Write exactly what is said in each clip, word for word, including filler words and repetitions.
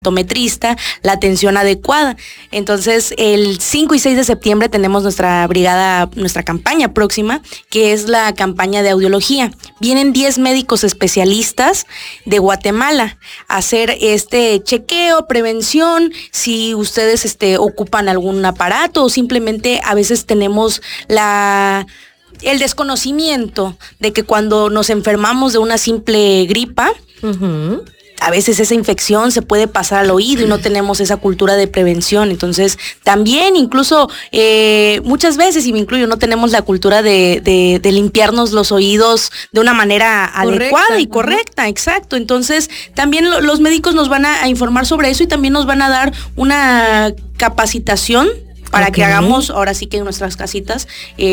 optometrista, la atención adecuada. Entonces, el cinco y seis de septiembre tenemos nuestra brigada, nuestra campaña próxima, que es la campaña de audiología. Vienen diez médicos especialistas de Guatemala a hacer este chequeo, prevención, si ustedes este, ocupan algún aparato o simplemente a veces tenemos la... el desconocimiento de que cuando nos enfermamos de una simple gripa, uh-huh. a veces esa infección se puede pasar al oído y no tenemos esa cultura de prevención. Entonces, también incluso eh, muchas veces, y me incluyo, no tenemos la cultura de, de, de limpiarnos los oídos de una manera correcta, adecuada y correcta, uh-huh. exacto. Entonces, también lo, los médicos nos van a, a informar sobre eso y también nos van a dar una capacitación para okay. que hagamos, ahora sí que en nuestras casitas,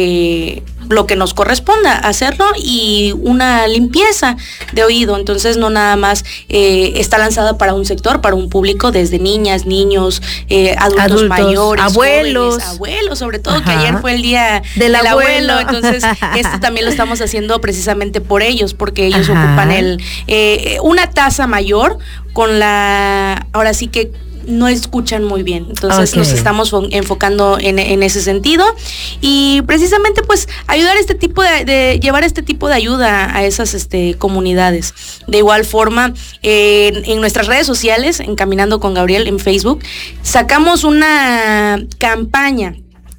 eh, lo que nos corresponda hacerlo y una limpieza de oído. Entonces, no nada más eh, está lanzada para un sector, para un público, desde niñas, niños, eh, adultos, adultos mayores, abuelos. Jóvenes, abuelos, sobre todo, ajá. que ayer fue el día del, del abuelo. abuelo. Entonces, esto también lo estamos haciendo precisamente por ellos, porque ellos ajá. ocupan el eh, una tasa mayor con la, ahora sí que no escuchan muy bien. Entonces okay. nos estamos enfocando en, en ese sentido y precisamente pues ayudar a este tipo de, de llevar este tipo de ayuda a esas este, comunidades. De igual forma, eh, en, en nuestras redes sociales, en Caminando con Gabriel en Facebook, sacamos una campaña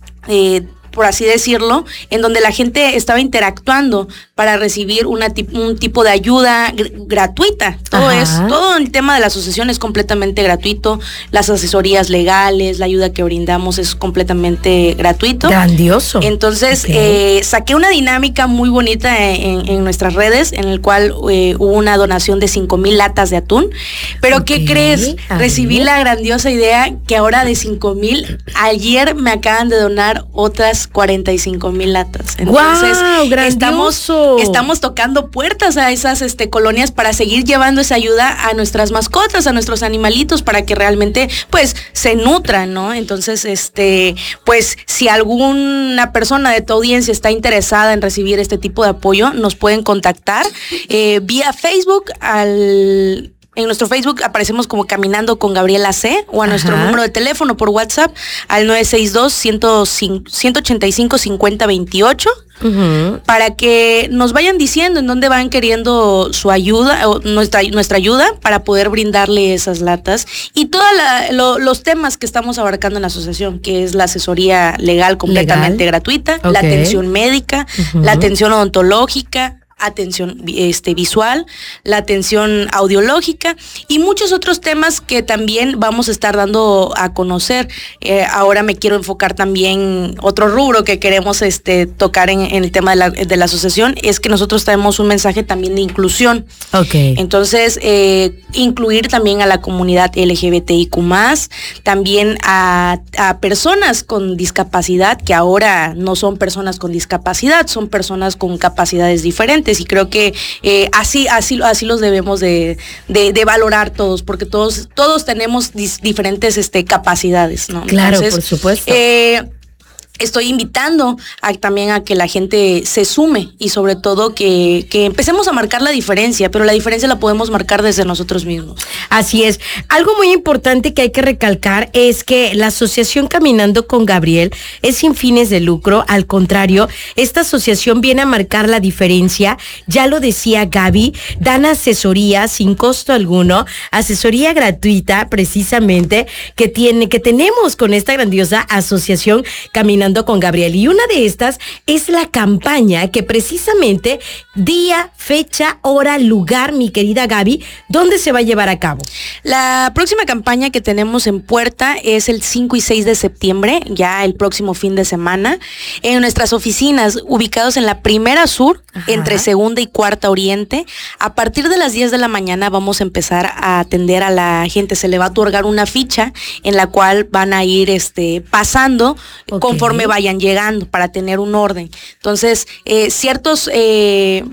eh, por así decirlo, en donde la gente estaba interactuando para recibir una un tipo de ayuda gr- gratuita. Todo Ajá. es, todo el tema de la asociación es completamente gratuito, las asesorías legales, la ayuda que brindamos es completamente gratuito. Grandioso. Entonces, okay. eh, saqué una dinámica muy bonita en, en nuestras redes, en el cual eh, hubo una donación de cinco mil latas de atún. Pero, okay. ¿qué crees? A Recibí ver. la grandiosa idea que ahora de cinco mil, ayer me acaban de donar otras cuarenta y cinco mil latas. Entonces, wow, estamos, estamos tocando puertas a esas este, colonias para seguir llevando esa ayuda a nuestras mascotas, a nuestros animalitos, para que realmente, pues, se nutran, ¿no? Entonces, este, pues, si alguna persona de tu audiencia está interesada en recibir este tipo de apoyo, nos pueden contactar eh, vía Facebook al... En nuestro Facebook aparecemos como Caminando con Gabriela C. o a Ajá. nuestro número de teléfono por WhatsApp al nueve seis dos, ciento ochenta y cinco, cincuenta veintiocho. Uh-huh. Para que nos vayan diciendo en dónde van queriendo su ayuda, o nuestra, nuestra ayuda, para poder brindarle esas latas y todos lo, los temas que estamos abarcando en la asociación, que es la asesoría legal completamente legal. gratuita, okay. la atención médica, uh-huh. la atención odontológica, atención este, visual, la atención audiológica y muchos otros temas que también vamos a estar dando a conocer. Eh, ahora me quiero enfocar también, otro rubro que queremos este, tocar en, en el tema de la, de la asociación, es que nosotros traemos un mensaje también de inclusión. Okay. Entonces, eh, incluir también a la comunidad L G B T I Q más, también a, a personas con discapacidad, que ahora no son personas con discapacidad, son personas con capacidades diferentes. Y creo que eh, así, así, así los debemos de, de, de valorar todos, porque todos, todos tenemos dis, diferentes este, capacidades, ¿no? Claro, Entonces, por supuesto. Eh, Estoy invitando a, también a que la gente se sume y sobre todo que, que empecemos a marcar la diferencia, pero la diferencia la podemos marcar desde nosotros mismos. Así es. Algo muy importante que hay que recalcar es que la asociación Caminando con Gabriel es sin fines de lucro. Al contrario, esta asociación viene a marcar la diferencia. Ya lo decía Gaby, dan asesoría sin costo alguno, asesoría gratuita precisamente que tiene, que tenemos con esta grandiosa asociación Caminando con Gabriel, y una de estas es la campaña que precisamente día, fecha, hora, lugar, mi querida Gaby, ¿dónde se va a llevar a cabo? La próxima campaña que tenemos en puerta es el cinco y seis de septiembre, ya el próximo fin de semana, en nuestras oficinas ubicados en la Primera Sur, Ajá. entre Segunda y Cuarta Oriente. A partir de las diez de la mañana vamos a empezar a atender a la gente, se le va a otorgar una ficha en la cual van a ir este, pasando okay. conforme me vayan llegando para tener un orden. Entonces, eh, ciertos eh,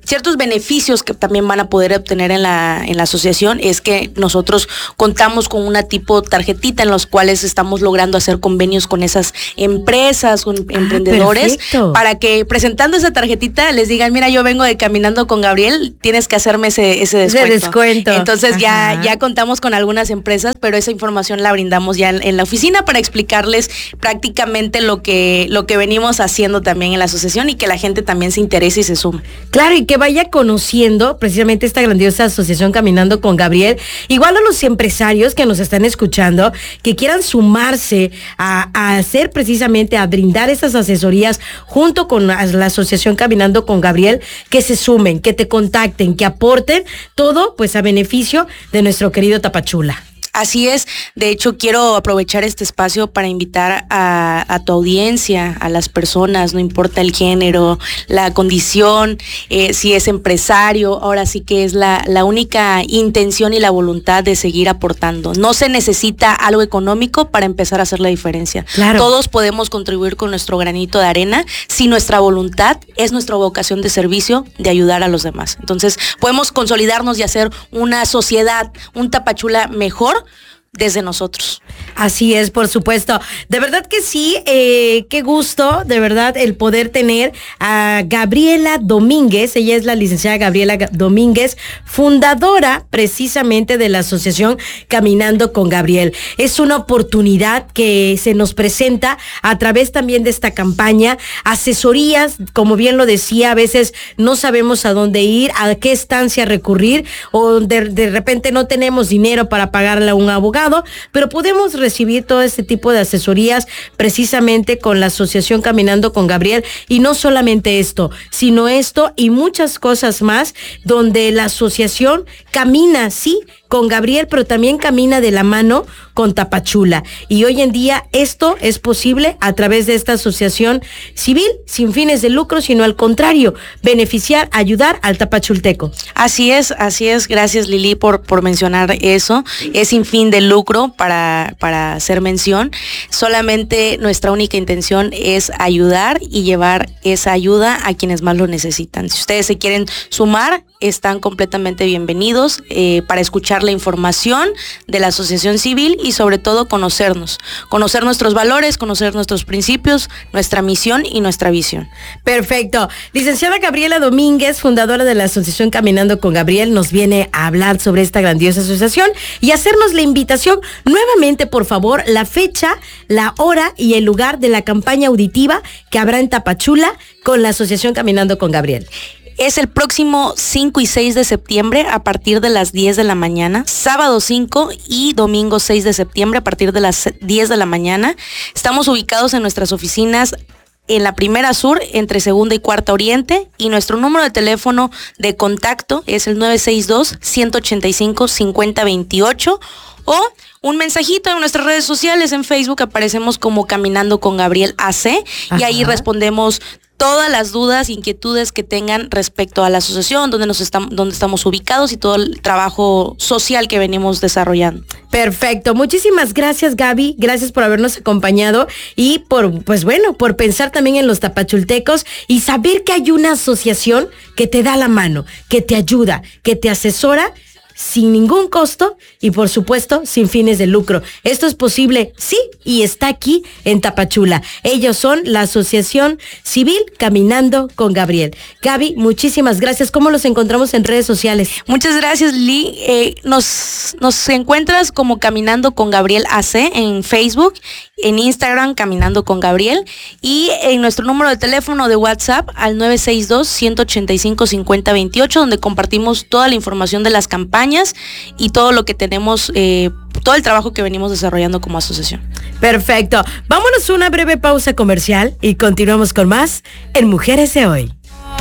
ciertos beneficios que también van a poder obtener en la, en la asociación es que nosotros contamos con una tipo tarjetita en los cuales estamos logrando hacer convenios con esas empresas, con ah, emprendedores, perfecto. Para que presentando esa tarjetita les digan, mira, yo vengo de Caminando con Gabriel, tienes que hacerme ese, ese descuento. Ese descuento. Entonces ya, ya contamos con algunas empresas, pero esa información la brindamos ya en, en la oficina para explicarles prácticamente lo que, lo que venimos haciendo también en la asociación y que la gente también se interese y se sume. Claro, y que vaya conociendo precisamente esta grandiosa asociación Caminando con Gabriel. Igual a los empresarios que nos están escuchando, que quieran sumarse a, a hacer precisamente, a brindar esas asesorías junto con la, la asociación Caminando con Gabriel, que se sumen, que te contacten, que aporten todo pues a beneficio de nuestro querido Tapachula. Así es, de hecho quiero aprovechar este espacio para invitar a, a tu audiencia, a las personas, no importa el género, la condición, eh, si es empresario, ahora sí que es la, la única intención y la voluntad de seguir aportando. No se necesita algo económico para empezar a hacer la diferencia. Claro. Todos podemos contribuir con nuestro granito de arena si nuestra voluntad es nuestra vocación de servicio de ayudar a los demás. Entonces podemos consolidarnos y hacer una sociedad, un Tapachula mejor desde nosotros. Así es, por supuesto. De verdad que sí, eh, qué gusto, de verdad, el poder tener a Gabriela Domínguez. Ella es la licenciada Gabriela Domínguez, fundadora precisamente de la asociación Caminando con Gabriel. Es una oportunidad que se nos presenta a través también de esta campaña, asesorías, como bien lo decía, a veces no sabemos a dónde ir, a qué estancia recurrir, o de, de repente no tenemos dinero para pagarle a un abogado, pero podemos recibir todo este tipo de asesorías precisamente con la asociación Caminando con Gabriel, y no solamente esto, sino esto y muchas cosas más, donde la asociación camina, sí, con Gabriel, pero también camina de la mano con Tapachula. Y hoy en día esto es posible a través de esta asociación civil sin fines de lucro, sino al contrario, beneficiar, ayudar al tapachulteco. Así es, así es. Gracias, Lili, por, por mencionar eso. Es sin fin de lucro para, para hacer mención. Solamente nuestra única intención es ayudar y llevar esa ayuda a quienes más lo necesitan. Si ustedes se quieren sumar, están completamente bienvenidos eh, para escuchar la información de la asociación civil y sobre todo conocernos, conocer nuestros valores, conocer nuestros principios, nuestra misión y nuestra visión. Perfecto. Licenciada Gabriela Domínguez, fundadora de la asociación Caminando con Gabriel, nos viene a hablar sobre esta grandiosa asociación y hacernos la invitación nuevamente, por favor, la fecha, la hora y el lugar de la campaña auditiva que habrá en Tapachula con la asociación Caminando con Gabriel. Es el próximo cinco y seis de septiembre a partir de las diez de la mañana, sábado cinco y domingo seis de septiembre a partir de las diez de la mañana. Estamos ubicados en nuestras oficinas en la Primera Sur, entre Segunda y Cuarta Oriente, y nuestro número de teléfono de contacto es el nueve seis dos, uno ocho cinco, cinco cero dos ocho, o un mensajito en nuestras redes sociales. En Facebook aparecemos como Caminando con Gabriel A C. Ajá. Y ahí respondemos todas las dudas, inquietudes que tengan respecto a la asociación, donde nos estamos, donde estamos ubicados y todo el trabajo social que venimos desarrollando. Perfecto, muchísimas gracias, Gaby, gracias por habernos acompañado y por, pues bueno, por pensar también en los tapachultecos y saber que hay una asociación que te da la mano, que te ayuda, que te asesora sin ningún costo y por supuesto sin fines de lucro. Esto es posible, sí, y está aquí en Tapachula. Ellos son la Asociación Civil Caminando con Gabriel. Gaby, muchísimas gracias. ¿Cómo los encontramos en redes sociales? Muchas gracias, Lee. Eh, nos, nos encuentras como Caminando con Gabriel A C en Facebook, en Instagram Caminando con Gabriel, y en nuestro número de teléfono de WhatsApp al nueve seis dos, uno ocho cinco, cinco cero dos ocho, donde compartimos toda la información de las campañas y todo lo que tenemos, eh, todo el trabajo que venimos desarrollando como asociación. Perfecto. Vámonos a una breve pausa comercial y continuamos con más en Mujeres de Hoy.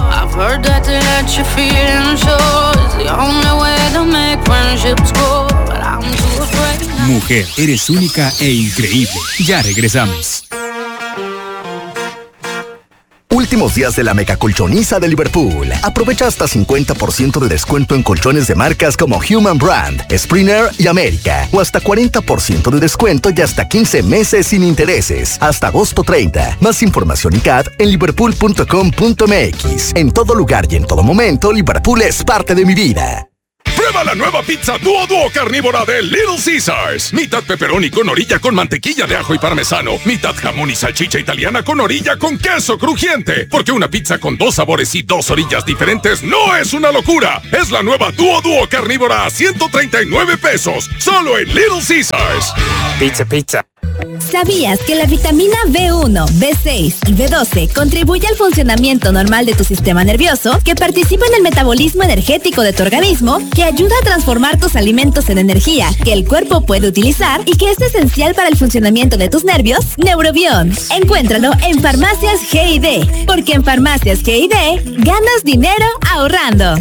Mujer, eres única e increíble. Ya regresamos. últimos días de la mega colchoniza de Liverpool. Aprovecha hasta cincuenta por ciento de descuento en colchones de marcas como Human Brand, Springer y América. O hasta cuarenta por ciento de descuento y hasta quince meses sin intereses. Hasta agosto treinta. Más información y C A D en liverpool punto com punto m x. En todo lugar y en todo momento, Liverpool es parte de mi vida. Prueba la nueva pizza Duo Duo carnívora de Little Caesars. Mitad pepperoni con orilla con mantequilla de ajo y parmesano. Mitad jamón y salchicha italiana con orilla con queso crujiente. Porque una pizza con dos sabores y dos orillas diferentes no es una locura. Es la nueva Duo Duo carnívora a ciento treinta y nueve pesos. Solo en Little Caesars. Pizza, pizza. ¿Sabías que la vitamina B uno, B seis y B doce contribuye al funcionamiento normal de tu sistema nervioso, que participa en el metabolismo energético de tu organismo, que ayuda a transformar tus alimentos en energía que el cuerpo puede utilizar y que es esencial para el funcionamiento de tus nervios? Neurobión. Encuéntralo en Farmacias G I D, porque en Farmacias G I D ganas dinero ahorrando.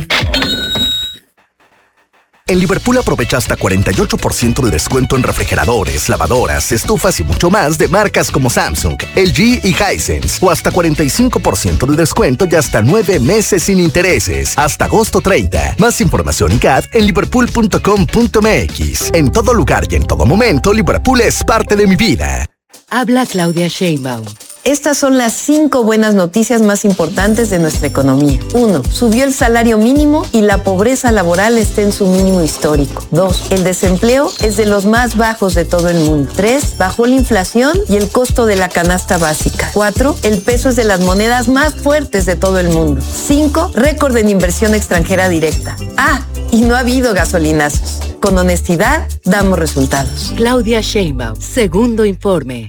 En Liverpool aprovecha hasta cuarenta y ocho por ciento de descuento en refrigeradores, lavadoras, estufas y mucho más de marcas como Samsung, L G y Hisense. O hasta cuarenta y cinco por ciento de descuento y hasta nueve meses sin intereses. Hasta agosto treinta. Más información y C A D en liverpool punto com punto m x. En todo lugar y en todo momento, Liverpool es parte de mi vida. Habla Claudia Sheinbaum. Estas son las cinco buenas noticias más importantes de nuestra economía. uno. Subió el salario mínimo y la pobreza laboral está en su mínimo histórico. dos. El desempleo es de los más bajos de todo el mundo. tres. Bajó la inflación y el costo de la canasta básica. cuatro. El peso es de las monedas más fuertes de todo el mundo. cinco. Récord en inversión extranjera directa. Ah, y no ha habido gasolinazos. Con honestidad, damos resultados. Claudia Sheinbaum, segundo informe.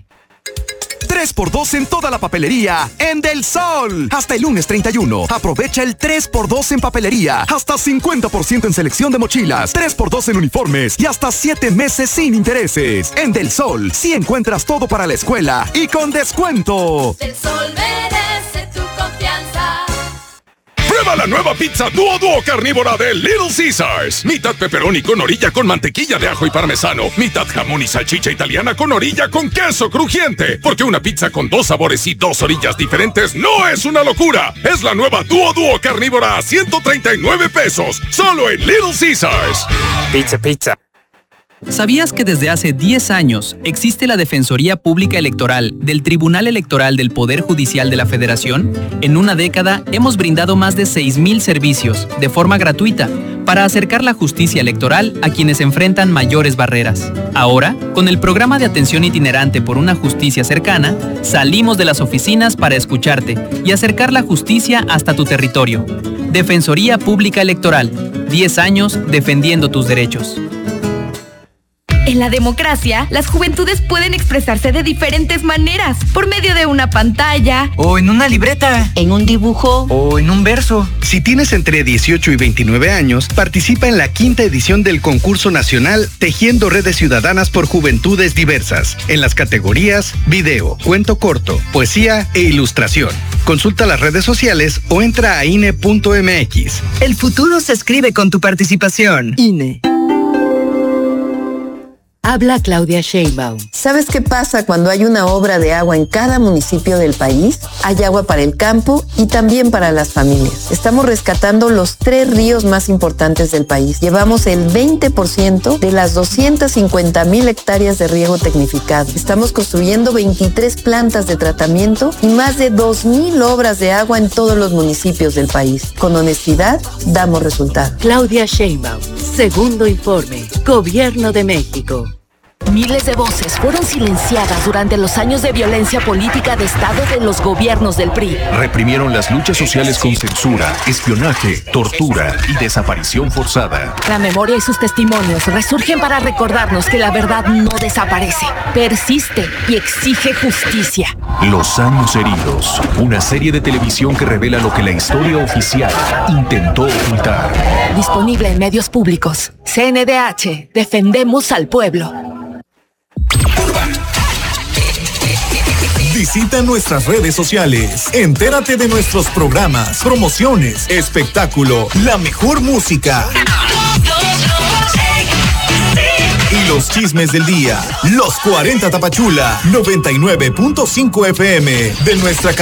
tres por dos en toda la papelería en Del Sol. Hasta el lunes treinta y uno. Aprovecha el tres por dos en papelería. Hasta cincuenta por ciento en selección de mochilas. tres por dos en uniformes. Y hasta siete meses sin intereses. En Del Sol, sí encuentras todo para la escuela. Y con descuento. Del Sol merece tu confianza. Prueba la nueva pizza Duo Duo carnívora de Little Caesars. Mitad pepperoni con orilla con mantequilla de ajo y parmesano. Mitad jamón y salchicha italiana con orilla con queso crujiente. Porque una pizza con dos sabores y dos orillas diferentes no es una locura. Es la nueva Duo Duo carnívora a ciento treinta y nueve pesos. Solo en Little Caesars. Pizza, pizza. ¿Sabías que desde hace diez años existe la Defensoría Pública Electoral del Tribunal Electoral del Poder Judicial de la Federación? En una década hemos brindado más de seis mil servicios de forma gratuita para acercar la justicia electoral a quienes enfrentan mayores barreras. Ahora, con el programa de atención itinerante por una justicia cercana, salimos de las oficinas para escucharte y acercar la justicia hasta tu territorio. Defensoría Pública Electoral, diez años defendiendo tus derechos. En la democracia, las juventudes pueden expresarse de diferentes maneras, por medio de una pantalla, o en una libreta, en un dibujo, o en un verso. Si tienes entre dieciocho y veintinueve años, participa en la quinta edición del concurso nacional Tejiendo Redes Ciudadanas por Juventudes Diversas, en las categorías video, cuento corto, poesía e ilustración. Consulta las redes sociales o entra a I N E punto M X. El futuro se escribe con tu participación. I N E. Habla Claudia Sheinbaum. ¿Sabes qué pasa cuando hay una obra de agua en cada municipio del país? Hay agua para el campo y también para las familias. Estamos rescatando los tres ríos más importantes del país. Llevamos el veinte por ciento de las doscientas cincuenta mil hectáreas de riego tecnificado. Estamos construyendo veintitrés plantas de tratamiento y más de dos mil obras de agua en todos los municipios del país. Con honestidad, damos resultados. Claudia Sheinbaum, segundo informe. Gobierno de México. Miles de voces fueron silenciadas durante los años de violencia política de Estado de los gobiernos del P R I. Reprimieron las luchas sociales con censura, espionaje, tortura y desaparición forzada. La memoria y sus testimonios resurgen para recordarnos que la verdad no desaparece, persiste y exige justicia. Los años heridos, una serie de televisión que revela lo que la historia oficial intentó ocultar. Disponible en medios públicos. C N D H, defendemos al pueblo. Visita nuestras redes sociales. Entérate de nuestros programas, promociones, espectáculo, la mejor música y los chismes del día. Los cuarenta Tapachula, noventa y nueve punto cinco F M de nuestra cadena.